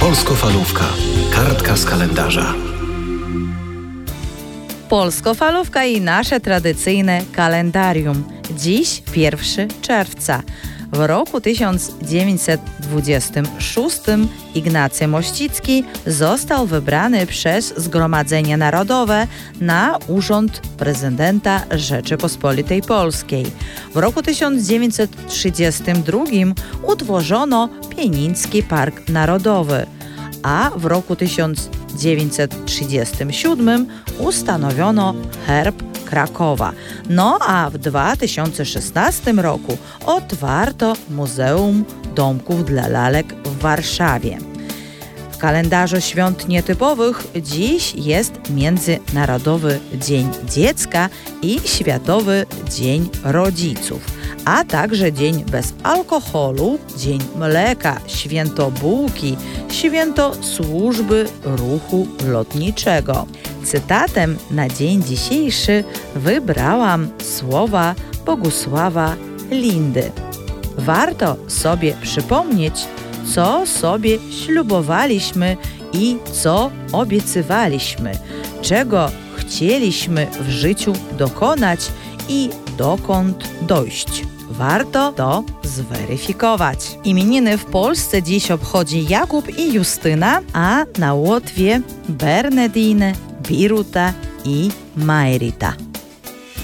Polskofalówka. Kartka z kalendarza. Polskofalówka i nasze tradycyjne kalendarium. Dziś 1 czerwca. W roku 1926 Ignacy Mościcki został wybrany przez Zgromadzenie Narodowe na urząd prezydenta Rzeczypospolitej Polskiej. W roku 1932 utworzono Pieniński Park Narodowy, a w roku 1937 ustanowiono herb Krakowa. No a w 2016 roku otwarto Muzeum Domków dla Lalek w Warszawie. W kalendarzu świąt nietypowych dziś jest Międzynarodowy Dzień Dziecka i Światowy Dzień Rodziców, a także Dzień bez alkoholu, Dzień Mleka, Święto Bułki, Święto Służby Ruchu Lotniczego. Cytatem na dzień dzisiejszy wybrałam słowa Bogusława Lindy. Warto sobie przypomnieć, co sobie ślubowaliśmy i co obiecywaliśmy, czego chcieliśmy w życiu dokonać i dokąd dojść. Warto to zweryfikować. Imieniny w Polsce dziś obchodzi Jakub i Justyna, a na Łotwie Bernardine, Biruta i Mairita.